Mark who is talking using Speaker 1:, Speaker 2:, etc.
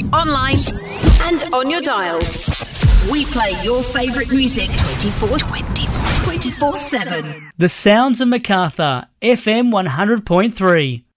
Speaker 1: online and on your dials. We play your favourite music 24/7.
Speaker 2: The Sounds of Macarthur, FM 100.3.